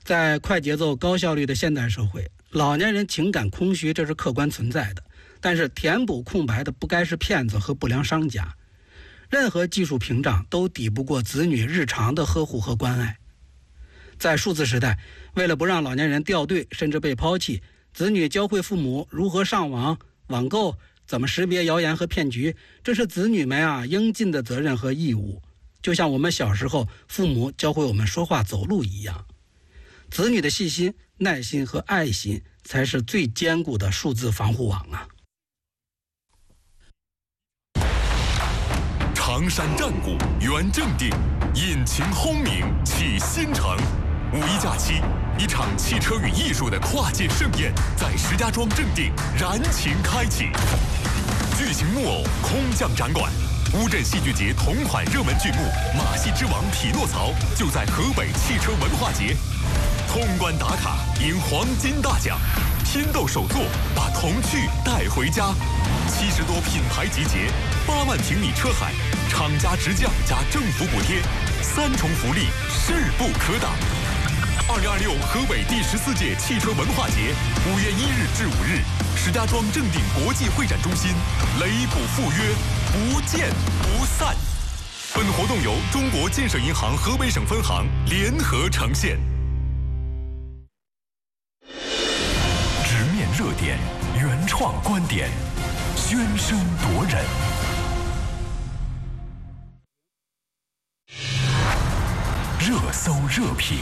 在快节奏、高效率的现代社会，老年人情感空虚，这是客观存在的。但是填补空白的不该是骗子和不良商家。任何技术屏障都抵不过子女日常的呵护和关爱。在数字时代，为了不让老年人掉队甚至被抛弃，子女教会父母如何上网、网购，怎么识别谣言和骗局，这是子女们应尽的责任和义务。就像我们小时候父母教会我们说话走路一样，子女的细心、耐心和爱心才是最坚固的数字防护网啊！ 常山战鼓圆正定，引擎轰鸣启新城。五一假期，一场汽车与艺术的跨界盛宴在石家庄正定燃情开启。巨型木偶空降展馆，乌镇戏剧节同款热门剧目《马戏之王匹诺曹》就在河北汽车文化节。通关打卡赢黄金大奖，拼斗手作把童趣带回家。70多品牌集结，8万平米车海，厂家直降加政府补贴，3重福利势不可挡。2026河北第14届汽车文化节5月1日至5日，石家庄正定国际会展中心，雷补赴约，不见不散。本活动由中国建设银行河北省分行联合呈现。直面热点，原创观点，喧声夺人。热搜热评。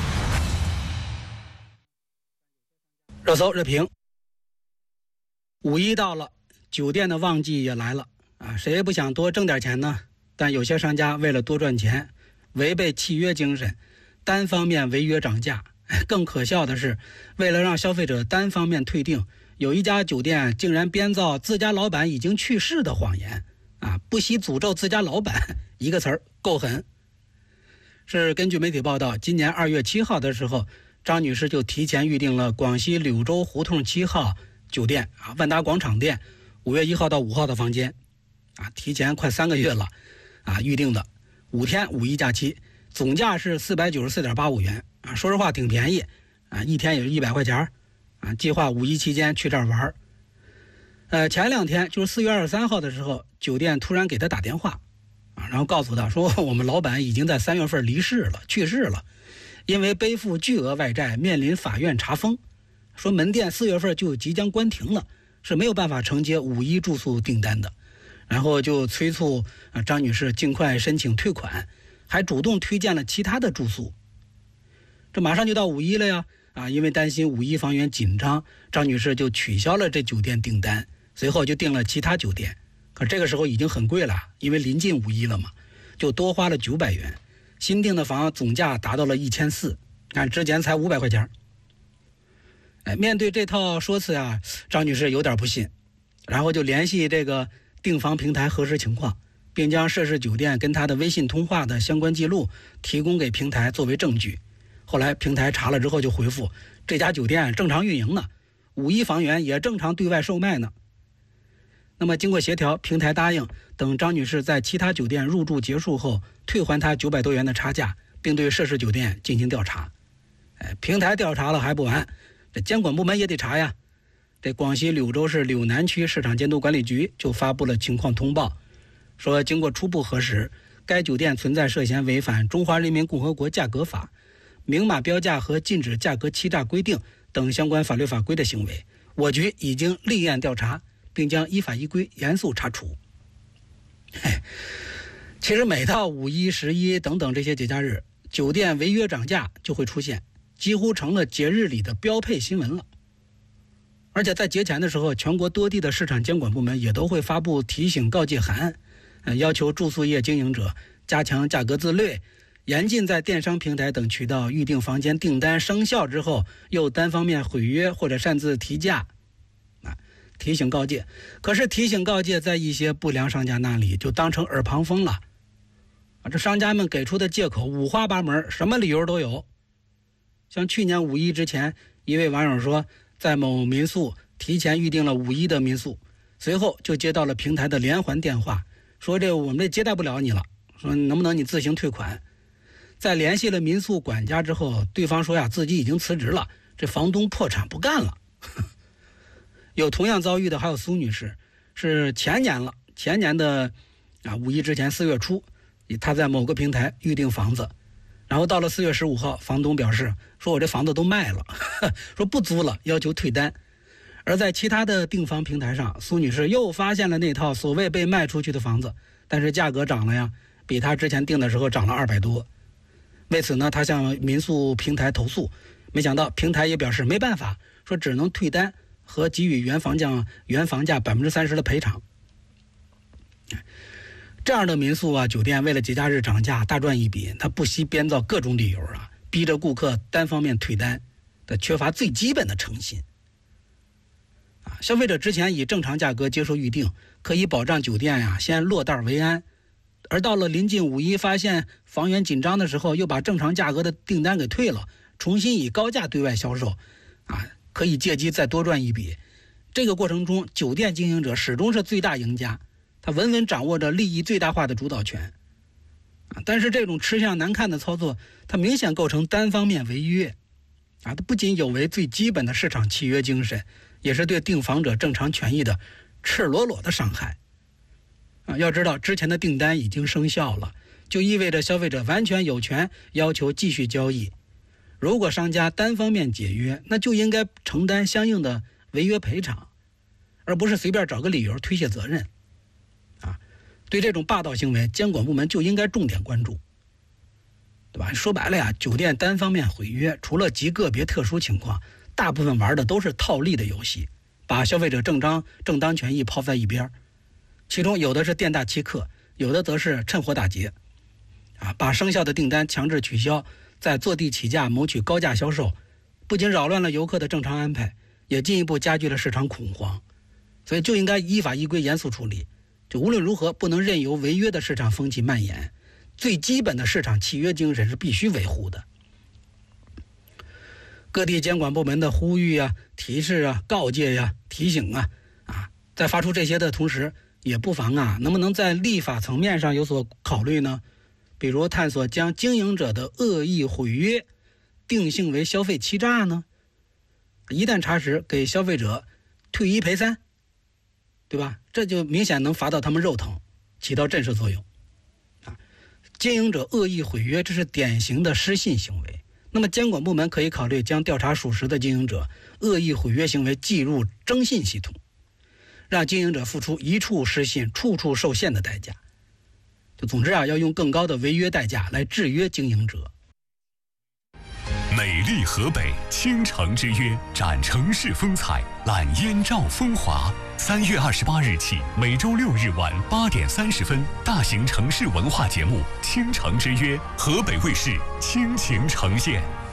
热搜热评。五一到了，酒店的旺季也来了啊！谁也不想多挣点钱呢？但有些商家为了多赚钱，违背契约精神，单方面违约涨价。更可笑的是，为了让消费者单方面退订，有一家酒店竟然编造自家老板已经去世的谎言啊！不惜诅咒自家老板，一个词儿，够狠。是根据媒体报道，今年2月7号的时候，张女士就提前预定了广西柳州胡同7号酒店万达广场店5月1号到5号的房间提前快3个月了预定的5天五一假期，总价是494.85元说实话挺便宜一天也是100块钱计划五一期间去这儿玩前2天就是4月23号的时候，酒店突然给他打电话然后告诉他说，我们老板已经在3月份离世了，去世了，因为背负巨额外债，面临法院查封，说门店4月份就即将关停了，是没有办法承接五一住宿订单的。然后就催促张女士尽快申请退款，还主动推荐了其他的住宿。这马上就到五一了呀因为担心五一房源紧张，张女士就取消了这酒店订单，随后就订了其他酒店。可这个时候已经很贵了，因为临近五一了嘛，就多花了900元。新订的房总价达到了1400，看之前才500块钱。面对这套说辞张女士有点不信，然后就联系这个订房平台核实情况，并将涉事酒店跟她的微信通话的相关记录提供给平台作为证据。后来平台查了之后就回复，这家酒店正常运营呢，五一房源也正常对外售卖呢。那么经过协调，平台答应等张女士在其他酒店入住结束后，退还她900多元的差价，并对涉事酒店进行调查。平台调查了还不完，这监管部门也得查呀。这广西柳州市柳南区市场监督管理局就发布了情况通报，说经过初步核实，该酒店存在涉嫌违反《中华人民共和国价格法》、明码标价和禁止价格欺诈规定等相关法律法规的行为，我局已经立案调查，并将依法依规严肃查处。其实每到五一、11等等这些节假日，酒店违约涨价就会出现，几乎成了节日里的标配新闻了。而且在节前的时候，全国多地的市场监管部门也都会发布提醒告诫函，要求住宿业经营者加强价格自律，严禁在电商平台等渠道预订房间订单生效之后又单方面毁约或者擅自提价。提醒告诫，可是提醒告诫在一些不良商家那里就当成耳旁风了这商家们给出的借口五花八门，什么理由都有。像去年五一之前，一位网友说在某民宿提前预定了五一的民宿，随后就接到了平台的连环电话，说我们这接待不了你了，说能不能你自行退款。 在联系了民宿管家之后，对方说呀，自己已经辞职了，这房东破产不干了。有同样遭遇的还有苏女士，是前年的五一之前4月初，她在某个平台预订房子，然后到了4月15号，房东表示说我这房子都卖了，说不租了，要求退单。而在其他的订房平台上，苏女士又发现了那套所谓被卖出去的房子，但是价格涨了呀，比她之前订的时候涨了200多。为此呢，她向民宿平台投诉，没想到平台也表示没办法，说只能退单和给予原房价30%的赔偿。这样的民宿啊、酒店为了节假日涨价大赚一笔，他不惜编造各种理由啊，逼着顾客单方面退单，的缺乏最基本的诚信。消费者之前以正常价格接受预定，可以保障酒店呀先落袋为安，而到了临近五一发现房源紧张的时候，又把正常价格的订单给退了，重新以高价对外销售，可以借机再多赚一笔。这个过程中，酒店经营者始终是最大赢家，他稳稳掌握着利益最大化的主导权。但是这种吃相难看的操作，它明显构成单方面违约，它不仅有违最基本的市场契约精神，也是对订房者正常权益的赤裸裸的伤害。要知道之前的订单已经生效了，就意味着消费者完全有权要求继续交易。如果商家单方面解约，那就应该承担相应的违约赔偿，而不是随便找个理由推卸责任。对这种霸道行为，监管部门就应该重点关注，对吧？说白了呀，酒店单方面毁约，除了极个别特殊情况，大部分玩的都是套利的游戏，把消费者正当权益抛在一边。其中有的是店大欺客，有的则是趁火打劫，把生效的订单强制取消，再坐地起价谋取高价销售，不仅扰乱了游客的正常安排，也进一步加剧了市场恐慌。所以就应该依法依规严肃处理。就无论如何不能任由违约的市场风气蔓延，最基本的市场契约精神是必须维护的。各地监管部门的呼吁提示告诫提醒在发出这些的同时，也不妨能不能在立法层面上有所考虑呢？比如探索将经营者的恶意毁约定性为消费欺诈呢？一旦查实，给消费者退1赔3，对吧？这就明显能罚到他们肉疼，起到震慑作用。经营者恶意毁约，这是典型的失信行为。那么监管部门可以考虑将调查属实的经营者恶意毁约行为记入征信系统，让经营者付出一处失信处处受限的代价。总之要用更高的违约代价来制约经营者。 美丽河北，倾城之约，展城市风采，揽燕赵风华。3月28日起，每周6日晚8点30分，大型城市文化节目《倾城之约》，河北卫视倾情呈现。